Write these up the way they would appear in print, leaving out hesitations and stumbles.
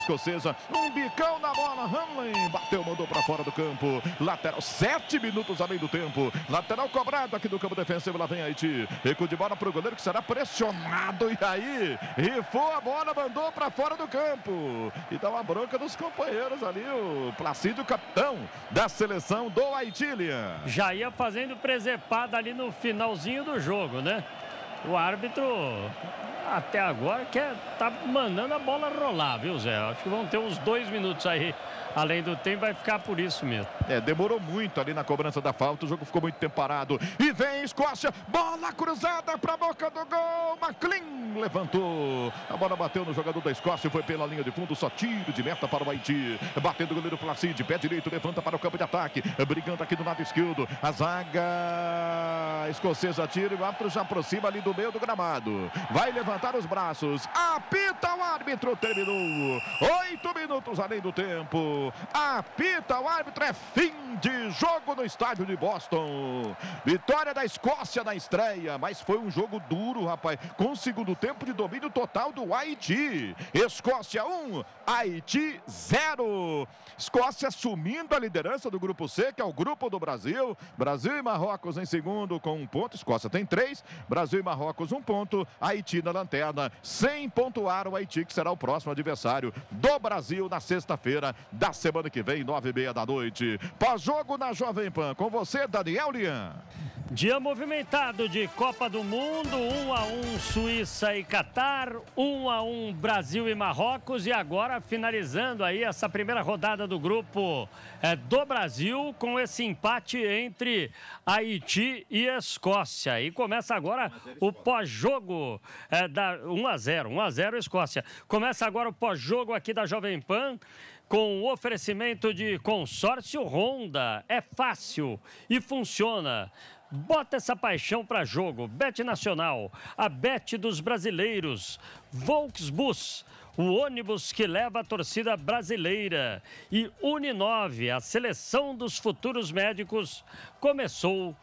escocesa, um bicão na bola, Hanley bateu, mandou para fora do campo, lateral, 7 minutos além do tempo, lateral cobrado aqui do campo defensivo, lá vem Haiti, recuo de bola para o goleiro que será pressionado, e aí, rifou a bola, mandou para fora do campo, e dá uma bronca dos companheiros ali, o Placídio, capitão da seleção do Haiti, Lian. Já ia fazendo presepada ali no finalzinho do jogo, né? O árbitro, até agora, tá mandando a bola rolar, viu, Zé? Acho que vão ter uns 2 minutos aí, além do tempo, vai ficar por isso mesmo. Demorou muito ali na cobrança da falta, o jogo ficou muito tempo parado. E vem Escócia, bola cruzada para a boca do gol, McLean levantou. A bola bateu no jogador da Escócia, foi pela linha de fundo, só tiro de meta para o Haiti. Batendo o goleiro Placide, pé direito, levanta para o campo de ataque, brigando aqui do lado esquerdo. A zaga escocesa tira e o árbitro já aproxima ali do meio do gramado. Vai levantar os braços, apita o árbitro, terminou. 8 minutos além do tempo. Apita o árbitro, é fim de jogo no estádio de Boston. Vitória da Escócia na estreia, mas foi um jogo duro, rapaz, com o segundo tempo de domínio total do Haiti. Escócia 1, Haiti 0. Escócia assumindo a liderança do grupo C, que é o grupo do Brasil. Brasil e Marrocos em segundo com 1 ponto. Escócia tem 3. Brasil e Marrocos 1 ponto. Haiti na lanterna, sem pontuar o Haiti, que será o próximo adversário do Brasil na sexta-feira da semana que vem, 9h30 da noite. Pós-jogo na Jovem Pan. Com você, Daniel Lian. Dia movimentado de Copa do Mundo, 1-1 Suíça e Catar, 1-1 Brasil e Marrocos, e agora finalizando aí essa primeira rodada do grupo do Brasil com esse empate entre Haiti e Escócia. E começa agora o pós-jogo da 1-0 Escócia. Começa agora o pós-jogo aqui da Jovem Pan, com o oferecimento de Consórcio Honda. É fácil e funciona. Bota essa paixão para jogo. Bet Nacional, a bet dos brasileiros. Volksbus, o ônibus que leva a torcida brasileira. E Uninove, a seleção dos futuros médicos, começou.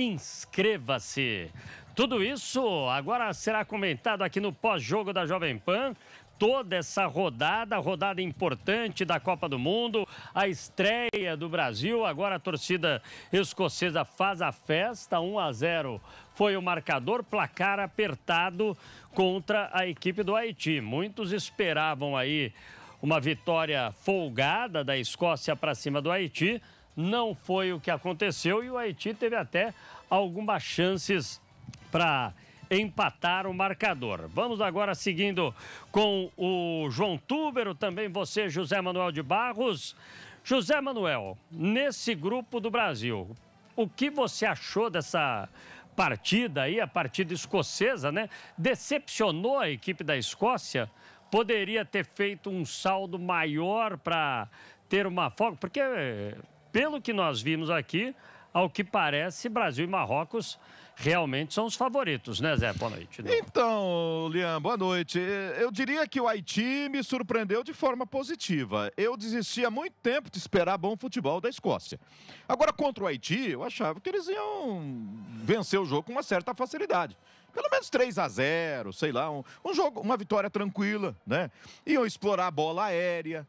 Inscreva-se. Tudo isso agora será comentado aqui no pós-jogo da Jovem Pan. Toda essa rodada importante da Copa do Mundo, a estreia do Brasil, agora a torcida escocesa faz a festa, 1-0 foi o marcador, placar apertado contra a equipe do Haiti. Muitos esperavam aí uma vitória folgada da Escócia para cima do Haiti, não foi o que aconteceu e o Haiti teve até algumas chances para empatar o marcador. Vamos agora seguindo com o João Túbero, também você, José Manuel de Barros. José Manuel, nesse grupo do Brasil, o que você achou dessa partida aí, a partida escocesa, né? Decepcionou a equipe da Escócia? Poderia ter feito um saldo maior para ter uma folga? Porque, pelo que nós vimos aqui, ao que parece, Brasil e Marrocos realmente são os favoritos, né, Zé? Boa noite. Então, Lian, boa noite. Eu diria que o Haiti me surpreendeu de forma positiva. Eu desisti há muito tempo de esperar bom futebol da Escócia. Agora, contra o Haiti, eu achava que eles iam vencer o jogo com uma certa facilidade. Pelo menos 3-0, sei lá, um jogo, uma vitória tranquila, né? Iam explorar a bola aérea.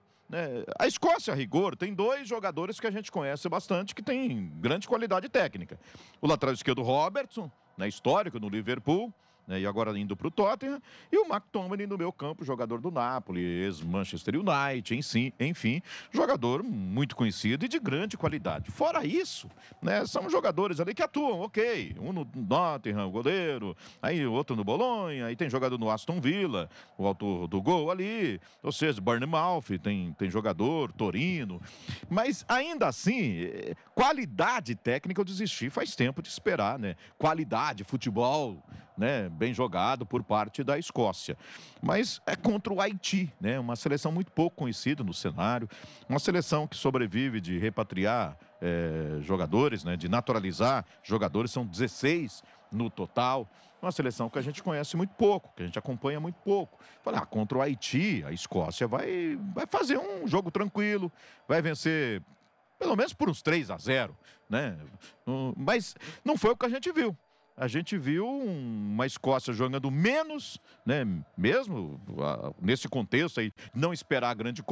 A Escócia, a rigor, tem 2 jogadores que a gente conhece bastante, que tem grande qualidade técnica. O lateral esquerdo, Robertson, histórico no Liverpool, e agora indo para o Tottenham, e o McTominay no meu campo, jogador do Napoli, ex-Manchester United, enfim, jogador muito conhecido e de grande qualidade. Fora isso, são jogadores ali que atuam, ok, um no Nottingham, o goleiro, aí outro no Bolonha, aí tem jogador no Aston Villa, o autor do gol ali, ou seja, Bournemouth, tem jogador, Torino, mas ainda assim, qualidade técnica eu desisti faz tempo de esperar, qualidade, futebol, bem jogado por parte da Escócia. Mas é contra o Haiti, uma seleção muito pouco conhecida no cenário, uma seleção que sobrevive de repatriar jogadores, de naturalizar jogadores, são 16 no total. Uma seleção que a gente conhece muito pouco, que a gente acompanha muito pouco. Falei, contra o Haiti, a Escócia vai fazer um jogo tranquilo, vai vencer pelo menos por uns 3-0, Mas não foi o que a gente viu. a gente viu uma Escócia jogando menos, né? Mesmo nesse contexto aí, não esperar grande